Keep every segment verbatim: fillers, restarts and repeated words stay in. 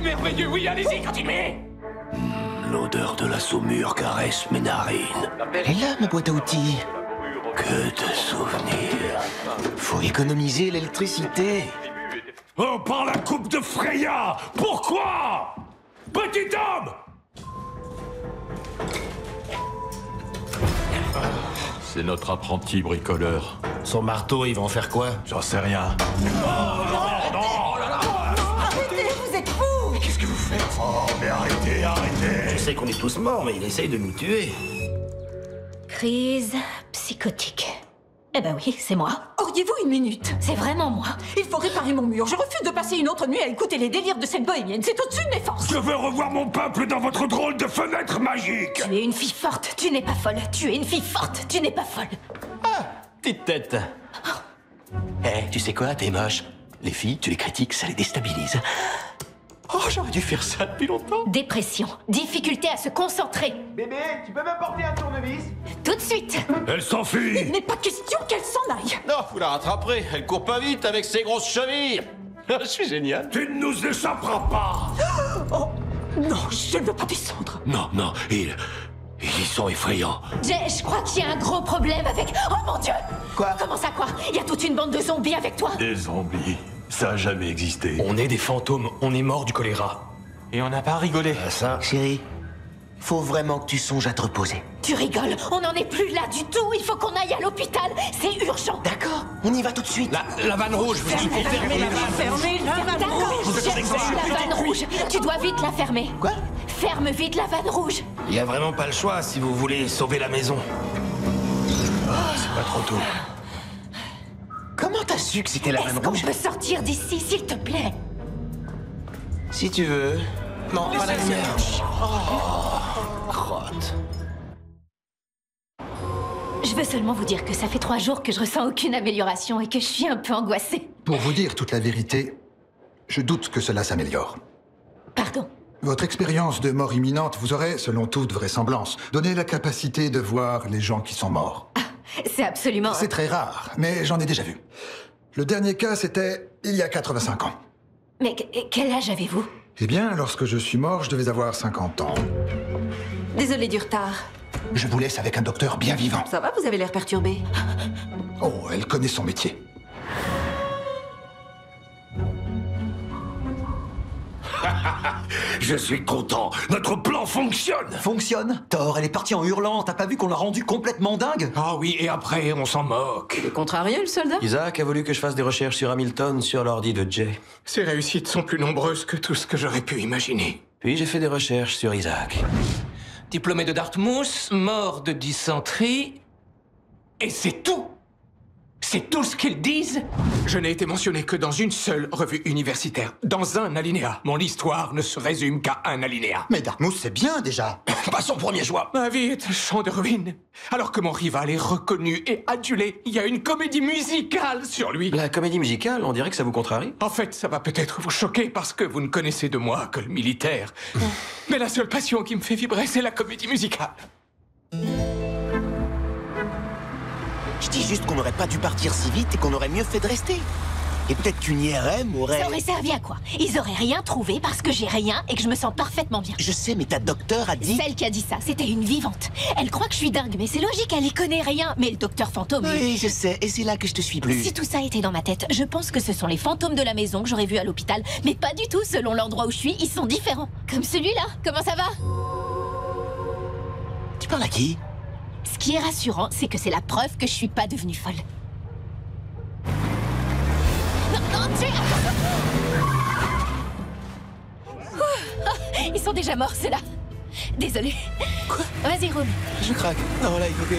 merveilleux, oui, allez-y, continuez. Mmh, l'odeur de la saumure caresse mes narines. Et là, ma boîte à outils. Que de souvenirs. Faut économiser l'électricité. Oh, par la coupe de Freya! Pourquoi? Petit homme! C'est notre apprenti bricoleur. Son marteau, il va en faire quoi? J'en sais rien. Arrêtez, vous êtes fous! Qu'est-ce que vous faites? Oh, mais arrêtez, arrêtez! Je sais qu'on est tous morts, mais il essaye de nous tuer. Crise psychotique. Eh ben oui, c'est moi. Auriez-vous une minute? C'est vraiment moi. Il faut réparer mon mur. Je refuse de passer une autre nuit à écouter les délires de cette bohémienne. C'est au-dessus de mes forces. Je veux revoir mon peuple dans votre drôle de fenêtre magique! Tu es une fille forte, tu n'es pas folle. Tu es une fille forte, tu n'es pas folle. Ah, petite tête. Eh, tu sais quoi, t'es moche. Les filles, tu les critiques, ça les déstabilise. Oh, j'aurais dû faire ça depuis longtemps. Dépression, difficulté à se concentrer. Bébé, tu peux m'apporter un tournevis? Tout de suite. Elle s'enfuit! Il n'est pas question qu'elle s'en aille. Non, vous la rattraperez. Elle court pas vite avec ses grosses chevilles. Je suis génial. Tu ne nous échapperas pas! Oh, non, je ne veux pas descendre. Non, non, ils... Ils sont effrayants. Jay, je crois qu'il y a un gros problème avec... Oh mon Dieu! Quoi? Comment ça, quoi? Il y a toute une bande de zombies avec toi? Des zombies. Ça a jamais existé. On est des fantômes, on est morts du choléra. Et on n'a pas rigolé. Ah, ça, chérie, faut vraiment que tu songes à te reposer. Tu rigoles, on n'en est plus là du tout. Il faut qu'on aille à l'hôpital. C'est urgent. D'accord, on y va tout de suite. La, la vanne rouge, vous dites. Fermez la vanne, fermez la vanne D'accord, rouge. Jay, la vanne rouge. Tu dois vite la fermer. Quoi? Ferme vite la vanne rouge. Il y a vraiment pas le choix si vous voulez sauver la maison. Ah, c'est pas trop tôt. Comment t'as su que c'était la vanne Est-ce qu'on rouge? peut sortir d'ici, s'il te plaît? Si tu veux. Non, pas la lumière. Oh, crotte. Je veux seulement vous dire que ça fait trois jours que je ressens aucune amélioration et que je suis un peu angoissée. Pour vous dire toute la vérité, je doute que cela s'améliore. Pardon. Votre expérience de mort imminente vous aurait, selon toute vraisemblance, donné la capacité de voir les gens qui sont morts. C'est absolument... C'est très rare, mais j'en ai déjà vu. Le dernier cas, c'était il y a quatre-vingt-cinq ans. Mais que- quel âge avez-vous? Eh bien, lorsque je suis mort, je devais avoir cinquante ans. Désolée du retard. Je vous laisse avec un docteur bien vivant. Ça va, vous avez l'air perturbé. Oh, elle connaît son métier. Je suis content. Notre plan fonctionne. Fonctionne? Thor, elle est partie en hurlant. T'as pas vu qu'on l'a rendue complètement dingue? Ah oui, et après, on s'en moque. Le contrarié, le soldat? Isaac a voulu que je fasse des recherches sur Hamilton sur l'ordi de Jay. Ces réussites sont plus nombreuses que tout ce que j'aurais pu imaginer. Puis j'ai fait des recherches sur Isaac. Diplômé de Dartmouth, mort de dysenterie. Et c'est tout. C'est tout ce qu'ils disent. Je n'ai été mentionné que dans une seule revue universitaire, dans un alinéa. Mon histoire ne se résume qu'à un alinéa. Mais Dartmouth, c'est bien déjà. Pas son premier choix. Ma vie est un champ de ruines. Alors que mon rival est reconnu et adulé, il y a une comédie musicale sur lui. La comédie musicale, on dirait que ça vous contrarie? En fait, ça va peut-être vous choquer parce que vous ne connaissez de moi que le militaire. Mais la seule passion qui me fait vibrer, c'est la comédie musicale. Je dis juste qu'on n'aurait pas dû partir si vite et qu'on aurait mieux fait de rester. Et peut-être qu'une I R M aurait... Ça aurait servi à quoi? Ils auraient rien trouvé parce que j'ai rien et que je me sens parfaitement bien. Je sais, mais ta docteur a dit... Celle qui a dit ça, c'était une vivante. Elle croit que je suis dingue, mais c'est logique, elle y connaît rien. Mais le docteur fantôme... lui- Oui, je sais, et c'est là que je te suis plus. Si tout ça était dans ma tête, je pense que ce sont les fantômes de la maison que j'aurais vus à l'hôpital. Mais pas du tout, selon l'endroit où je suis, ils sont différents. Comme celui-là. Comment ça va? Tu parles à qui? Ce qui est rassurant, c'est que c'est la preuve que je suis pas devenue folle. Non, non, tu... Ouh, ils sont déjà morts, ceux-là. Désolée. Quoi? Vas-y, roule. Je craque. Non, là, il faut que...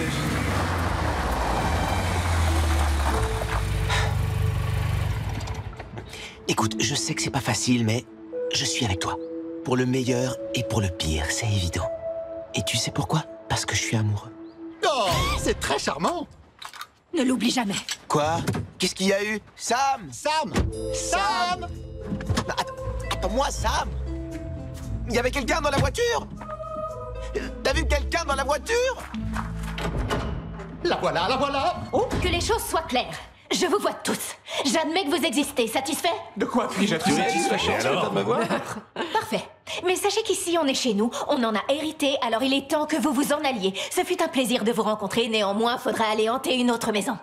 Écoute, je sais que c'est pas facile, mais je suis avec toi. Pour le meilleur et pour le pire, c'est évident. Et tu sais pourquoi? Parce que je suis amoureux. Oh, c'est très charmant. Ne l'oublie jamais. Quoi? Qu'est-ce qu'il y a eu? Sam! Sam! Sam! Bah, Attends, attends, moi, Sam! Il y avait quelqu'un dans la voiture? T'as vu quelqu'un dans la voiture? La voilà, la voilà. Oh, que les choses soient claires. Je vous vois tous. J'admets que vous existez. Satisfait? De quoi puis-je être satisfait? de me voir? Parfait. Mais sachez qu'ici, on est chez nous, on en a hérité, alors il est temps que vous vous en alliez. Ce fut un plaisir de vous rencontrer, néanmoins, faudra aller hanter une autre maison.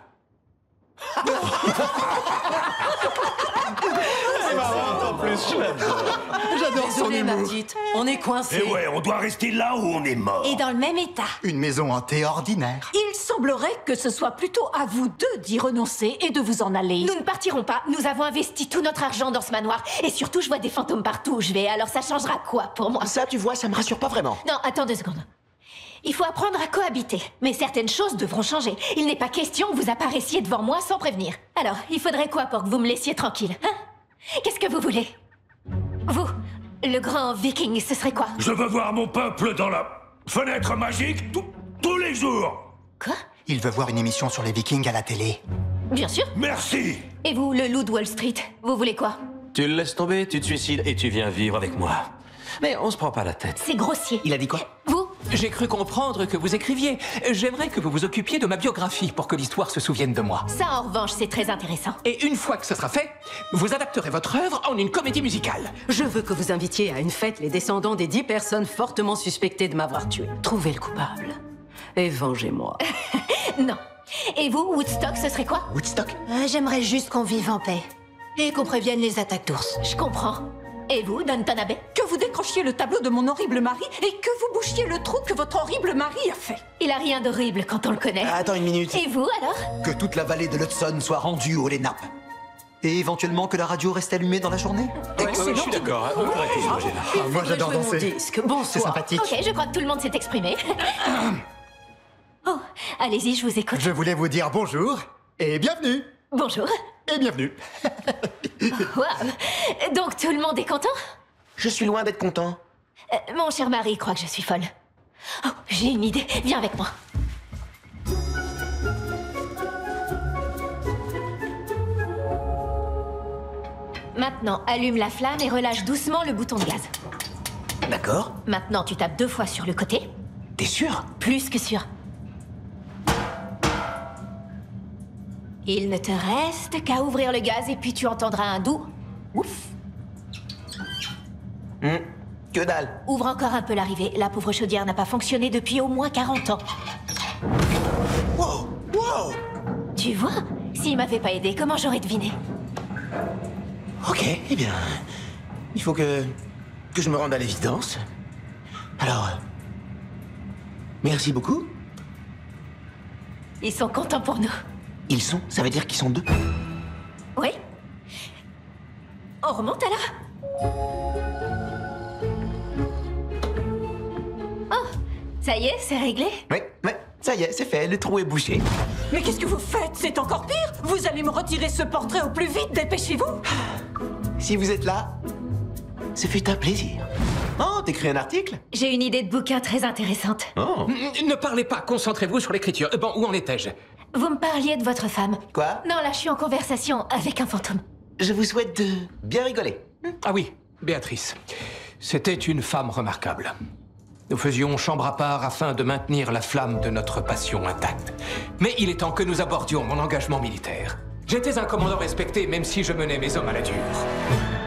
C'est marrant en plus, je l'adore. J'adore son Désolée, ma humour. petite. On est coincés. Et ouais, on doit rester là où on est mort. Et dans le même état. Une maison hantée ordinaire. Il semblerait que ce soit plutôt à vous deux d'y renoncer et de vous en aller. Nous ne partirons pas, nous avons investi tout notre argent dans ce manoir. Et surtout, je vois des fantômes partout où je vais, alors ça changera quoi pour moi? Ça, tu vois, ça me rassure pas vraiment. Non, attends deux secondes. Il faut apprendre à cohabiter. Mais certaines choses devront changer. Il n'est pas question que vous apparaissiez devant moi sans prévenir. Alors, il faudrait quoi pour que vous me laissiez tranquille, hein? Qu'est-ce que vous voulez? Vous, le grand viking, ce serait quoi? Je veux voir mon peuple dans la fenêtre magique tout- tous les jours. Quoi? Il veut voir une émission sur les Vikings à la télé. Bien sûr. Merci. Et vous, le loup de Wall Street, vous voulez quoi? Tu le laisses tomber, tu te suicides et tu viens vivre avec moi. Mais on se prend pas la tête. C'est grossier. Il a dit quoi? Vous? J'ai cru comprendre que vous écriviez. J'aimerais que vous vous occupiez de ma biographie pour que l'histoire se souvienne de moi. Ça, en revanche, c'est très intéressant. Et une fois que ce sera fait, vous adapterez votre œuvre en une comédie musicale. Je veux que vous invitiez à une fête les descendants des dix personnes fortement suspectées de m'avoir tué. Trouvez le coupable. Et vengez-moi. Non. Et vous, Woodstock, ce serait quoi? Woodstock? Euh, J'aimerais juste qu'on vive en paix. Et qu'on prévienne les attaques d'ours. Je comprends. Et vous, Downton Abbey? Que vous décrochiez le tableau de mon horrible mari et que vous bouchiez le trou que votre horrible mari a fait. Il a rien d'horrible quand on le connaît. Attends une minute. Et vous, alors? Que toute la vallée de l'Hudson soit rendue au Lénap. Et éventuellement que la radio reste allumée dans la journée. Je suis d'accord, hein, on pourrait tous manger là. Ah, moi j'adore Jouez mon danser. disque. Bonsoir. C'est sympathique. Ok, je crois que tout le monde s'est exprimé. Oh, allez-y, je vous écoute. Je voulais vous dire bonjour et bienvenue. Bonjour. Et bienvenue. Waouh. Donc tout le monde est content? Je suis loin d'être content. Euh, Mon cher mari croit que je suis folle. Oh, j'ai une idée. Viens avec moi. Maintenant, allume la flamme et relâche doucement le bouton de gaz. D'accord. Maintenant, tu tapes deux fois sur le côté. T'es sûr? Plus que sûr. Il ne te reste qu'à ouvrir le gaz et puis tu entendras un doux ouf. Hmm. Que dalle. Ouvre encore un peu l'arrivée. La pauvre chaudière n'a pas fonctionné depuis au moins quarante ans. Wow! Wow! Tu vois? S'il m'avait pas aidé, comment j'aurais deviné? Ok, eh bien... Il faut que... que je me rende à l'évidence. Alors... euh, Merci beaucoup. Ils sont contents pour nous. Ils sont? Ça veut dire qu'ils sont deux? Oui? On remonte alors? Oh, ça y est, c'est réglé? Oui, oui, ça y est, c'est fait, le trou est bouché. Mais qu'est-ce que vous faites? C'est encore pire. Vous allez me retirer ce portrait au plus vite. Dépêchez-vous. Si vous êtes là, ce fut un plaisir. Oh, t'écris un article? J'ai une idée de bouquin très intéressante. Oh. N- Ne parlez pas, concentrez-vous sur l'écriture. Euh, Bon, où en étais-je? Vous me parliez de votre femme. Quoi? Non, là, je suis en conversation avec un fantôme. Je vous souhaite de bien rigoler. Ah oui, Béatrice. C'était une femme remarquable. Nous faisions chambre à part afin de maintenir la flamme de notre passion intacte. Mais il est temps que nous abordions mon engagement militaire. J'étais un commandant respecté, même si je menais mes hommes à la dure.